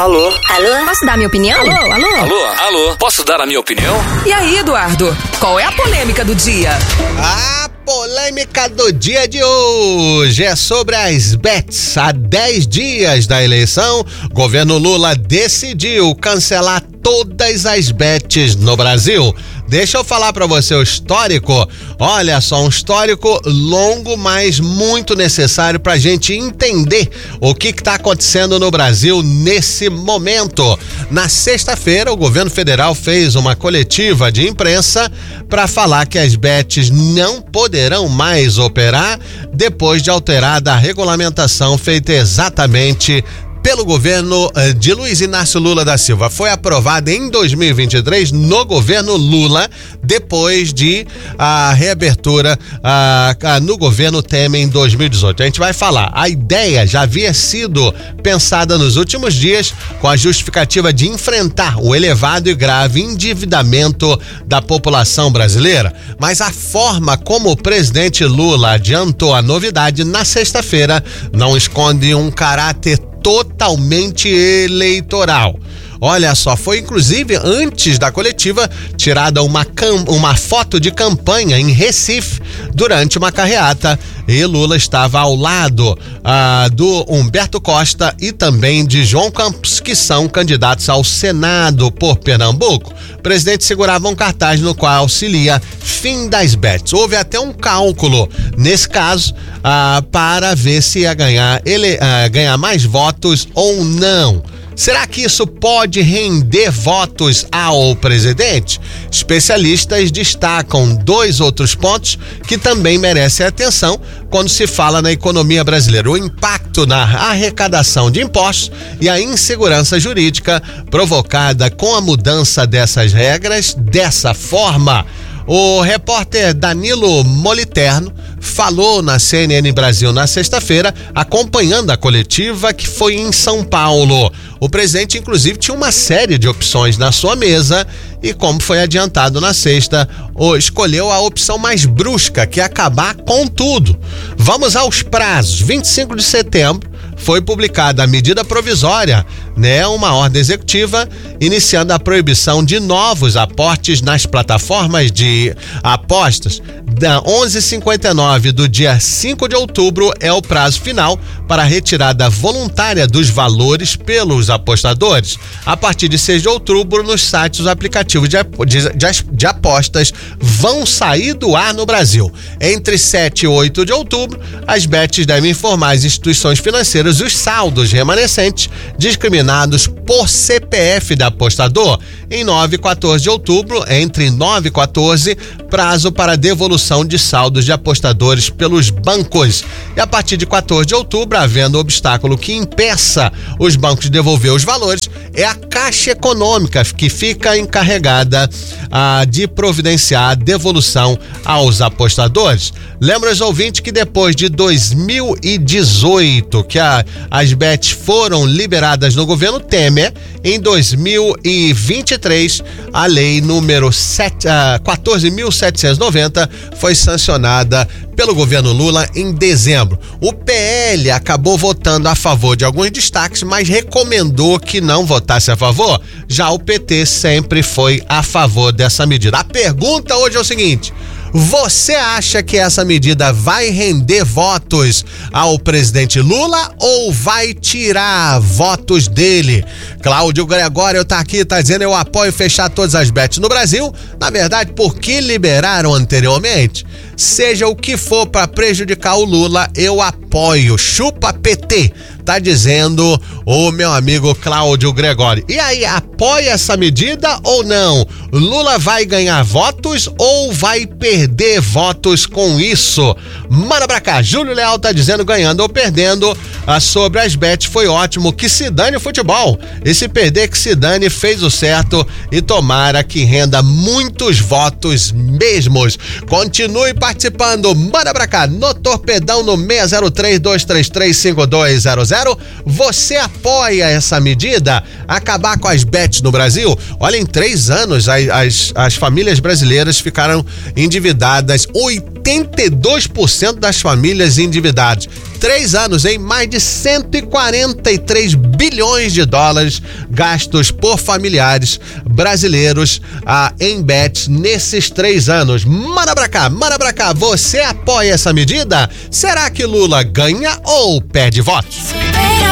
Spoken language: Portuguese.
Alô? Alô? Posso dar minha opinião? Alô? Posso dar a minha opinião? E aí, Eduardo, qual é a polêmica do dia? A polêmica do dia de hoje é sobre as bets. Há 10 dias da eleição, governo Lula decidiu cancelar todas as bets no Brasil. Deixa eu falar pra você o histórico. Olha só, um histórico longo, mas muito necessário pra gente entender o que tá acontecendo no Brasil nesse momento. Na sexta-feira, o governo federal fez uma coletiva de imprensa para falar que as bets não poderão mais operar depois de alterada a regulamentação feita exatamente pelo governo de Luiz Inácio Lula da Silva. Foi aprovada em 2023 no governo Lula, depois de a reabertura no governo Temer em 2018. A gente vai falar, a ideia já havia sido pensada nos últimos dias com a justificativa de enfrentar o elevado e grave endividamento da população brasileira. Mas a forma como o presidente Lula adiantou a novidade na sexta-feira não esconde um caráter totalmente eleitoral. Olha só, foi inclusive antes da coletiva tirada uma foto de campanha em Recife durante uma carreata e Lula estava ao lado do Humberto Costa e também de João Campos, que são candidatos ao Senado por Pernambuco. O presidente segurava um cartaz no qual auxilia fim das bets. Houve até um cálculo nesse caso para ver se ia ganhar mais votos ou não. Será que isso pode render votos ao presidente? Especialistas destacam 2 outros pontos que também merecem atenção quando se fala na economia brasileira: o impacto na arrecadação de impostos e a insegurança jurídica provocada com a mudança dessas regras dessa forma. O repórter Danilo Moliterno falou na CNN Brasil na sexta-feira, acompanhando a coletiva que foi em São Paulo. O presidente, inclusive, tinha uma série de opções na sua mesa e, como foi adiantado na sexta, escolheu a opção mais brusca, que é acabar com tudo. Vamos aos prazos. 25 de setembro foi publicada a medida provisória, uma ordem executiva iniciando a proibição de novos aportes nas plataformas de apostas. Da 11h59 do dia 5 de outubro é o prazo final para a retirada voluntária dos valores pelos apostadores. A partir de 6 de outubro, nos sites, os aplicativos de apostas vão sair do ar no Brasil. Entre 7 e 8 de outubro, as bets devem informar as instituições financeiras os saldos remanescentes discriminados por CPF da apostador. Em 9 e 14 de outubro, entre 9 e 14, prazo para devolução de saldos de apostadores pelos bancos. E a partir de 14 de outubro, havendo obstáculo que impeça os bancos de devolver os valores, é a Caixa Econômica que fica encarregada de providenciar a devolução aos apostadores. Lembra os ouvintes que depois de 2018, que as bets foram liberadas no governo Temer, em 2023, a lei número 14.790 foi sancionada pelo governo Lula em dezembro. O PL acabou votando a favor de alguns destaques, mas recomendou que não votasse a favor. Já o PT sempre foi a favor dessa medida. A pergunta hoje é o seguinte: você acha que essa medida vai render votos ao presidente Lula ou vai tirar votos dele? Cláudio Gregório tá aqui, tá dizendo: eu apoio fechar todas as bets no Brasil. Na verdade, porque liberaram anteriormente? Seja o que for para prejudicar o Lula, eu apoio. Chupa PT, tá dizendo o meu amigo Cláudio Gregório. E aí, apoia essa medida ou não? Lula vai ganhar votos ou vai perder votos com isso? Manda pra cá. Júlio Leal tá dizendo: ganhando ou perdendo. Sobre as bets, foi ótimo, que se dane o futebol. E se perder, que se dane, fez o certo e tomara que renda muitos votos mesmos. Continue participando, manda pra cá no Torpedão no 603-233-5200. Você apoia essa medida? Acabar com as bets no Brasil? Olha, em 3 anos as famílias brasileiras ficaram endividadas 80 82% das famílias endividadas. 3 anos, hein? Mais de 143 bilhões de dólares gastos por familiares brasileiros em bets nesses 3 anos. Manda pra cá, você apoia essa medida? Será que Lula ganha ou perde votos?